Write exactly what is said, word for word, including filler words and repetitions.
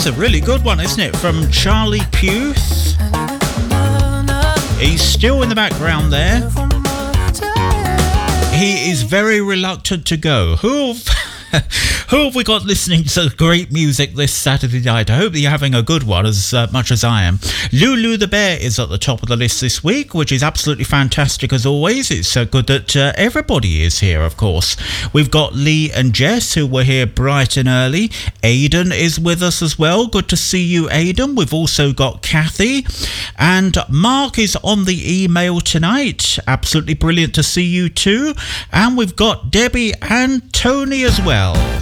a really good one, isn't it? From Charlie Puth. He's still in the background there. He is very reluctant to go. Who Who have we got listening to great music this Saturday night? I hope that you're having a good one as uh, much as I am. Lulu the Bear is at the top of the list this week, which is absolutely fantastic as always. It's so good that uh, everybody is here, of course. We've got Lee and Jess, who were here bright and early. Aidan is with us as well. Good to see you, Aidan. We've also got Kathy. And Mark is on the email tonight. Absolutely brilliant to see you too. And we've got Debbie and Tony as well.